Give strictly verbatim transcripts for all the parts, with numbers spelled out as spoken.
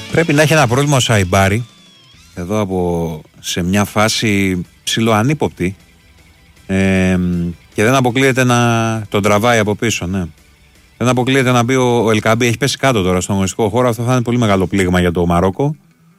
Πρέπει να έχει ένα πρόβλημα ο Σαϊμπάρη εδώ από σε μια φάση ψιλοανύποπτη ε, και δεν αποκλείεται να τον τραβάει από πίσω, ναι. Δεν αποκλείεται να μπει ο, ο Ελκαμπή, έχει πέσει κάτω τώρα στον αγωνιστικό χώρο. Αυτό θα είναι πολύ μεγάλο πλήγμα για το Μαρόκο.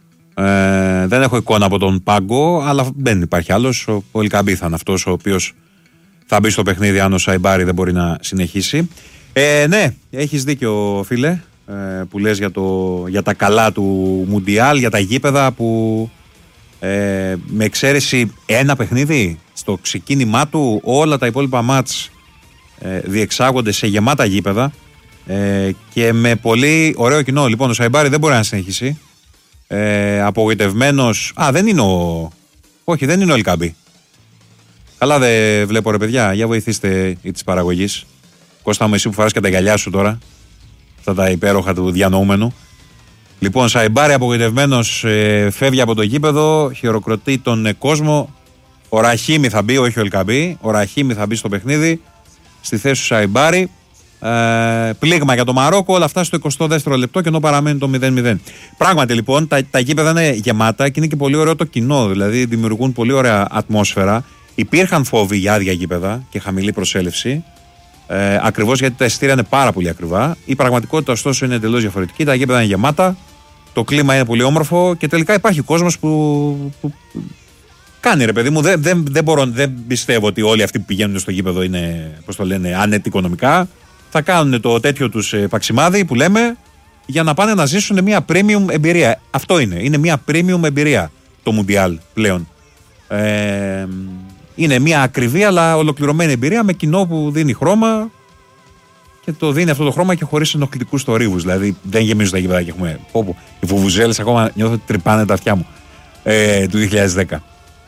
Ε, δεν έχω εικόνα από τον πάγκο, αλλά δεν υπάρχει άλλος. Ο, ο Ελκαμπή θα είναι αυτός ο οποίος θα μπει στο παιχνίδι αν ο Σαϊμπάρη δεν μπορεί να συνεχίσει. Ε, ναι, έχεις δίκιο, φίλε, ε, που λες για, το, για τα καλά του Μουντιάλ, για τα γήπεδα που ε, με εξαίρεση ένα παιχνίδι στο ξεκίνημά του, όλα τα υπόλοιπα μάτς ε, διεξάγονται σε γεμάτα γήπεδα ε, και με πολύ ωραίο κοινό. Λοιπόν, ο Σαϊμπάρη δεν μπορεί να συνεχίσει. Ε, απογοητευμένος. Α, δεν είναι ο. Όχι, δεν είναι ο Ελκαμπή. Καλά, δεν βλέπω, ρε παιδιά. Για βοηθήστε ή της παραγωγής. Κώστα μου, εσύ που φοράς και τα γυαλιά σου τώρα. Αυτά τα υπέροχα του διανοούμενου. Λοιπόν, Σαϊμπάρη απογοητευμένος ε, φεύγει από το γήπεδο. Χειροκροτεί τον ε, κόσμο. Ο Ραχίμι θα μπει, όχι ο Ελκαμπή. Ο Ραχίμι θα μπει στο παιχνίδι. Στη θέση του Σαϊμπάρη. Ε, πλήγμα για το Μαρόκο, όλα αυτά στο εικοστό δεύτερο λεπτό και ενώ παραμένει το μηδέν μηδέν. Πράγματι λοιπόν, τα, τα γήπεδα είναι γεμάτα και είναι και πολύ ωραίο το κοινό. Δηλαδή δημιουργούν πολύ ωραία ατμόσφαιρα. Υπήρχαν φόβοι για άδεια γήπεδα και χαμηλή προσέλευση. Ε, ακριβώς γιατί τα εισιτήρια είναι πάρα πολύ ακριβά. Η πραγματικότητα ωστόσο είναι εντελώς διαφορετική. Τα γήπεδα είναι γεμάτα. Το κλίμα είναι πολύ όμορφο και τελικά υπάρχει κόσμος που, που κάνει, ρε παιδί μου. Δεν, δεν, δεν, μπορώ, δεν πιστεύω ότι όλοι αυτοί που πηγαίνουν στο γήπεδο είναι, πώς το λένε, άνετοι οικονομικά. Θα κάνουν το τέτοιο τους ε, παξιμάδι που λέμε για να πάνε να ζήσουν μια premium εμπειρία. Αυτό είναι. Είναι μια premium εμπειρία το Μουντιάλ πλέον. Ε, είναι μια ακριβή αλλά ολοκληρωμένη εμπειρία με κοινό που δίνει χρώμα και το δίνει αυτό το χρώμα και χωρίς ενοχλητικούς θορύβους. Δηλαδή δεν γεμίζουν τα γήπεδα και έχουμε. Όπου οι βουβουζέλες ακόμα νιώθω ότι τρυπάνε τα αυτιά μου ε, του δύο χιλιάδες δέκα.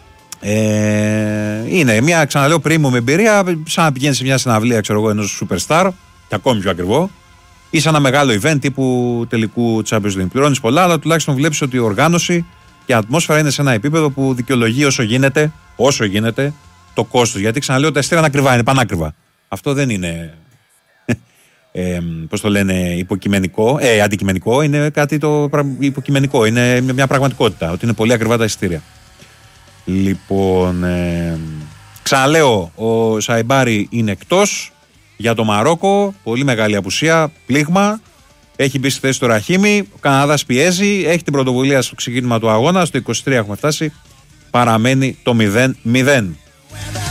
Ε, είναι μια, ξαναλέω, premium εμπειρία, σαν να πηγαίνει σε μια συναυλία, ξέρω εγώ, ενός superstar και ακόμη πιο ακριβό, ή σε ένα μεγάλο event τύπου τελικού Champions League. Πληρώνεις πολλά, αλλά τουλάχιστον βλέπεις ότι η οργάνωση και η ατμόσφαιρα είναι σε ένα επίπεδο που δικαιολογεί όσο γίνεται, όσο γίνεται το κόστος. Γιατί ξαναλέω, τα εστία είναι ακριβά, είναι πανάκριβα. Αυτό δεν είναι, ε, πώς το λένε, υποκειμενικό, ε, αντικειμενικό, είναι κάτι το υποκειμενικό, είναι μια πραγματικότητα, ότι είναι πολύ ακριβά τα εισιτήρια. Λοιπόν, ε, ξαναλέω, ο Σαϊμπάρη είναι εκτός για το Μαρόκο, πολύ μεγάλη απουσία, πλήγμα, έχει μπει στη θέση του Ραχίμι, ο Καναδάς πιέζει, έχει την πρωτοβουλία στο ξεκίνημα του αγώνα, στο είκοσι τρία έχουμε φτάσει, παραμένει το μηδέν μηδέν.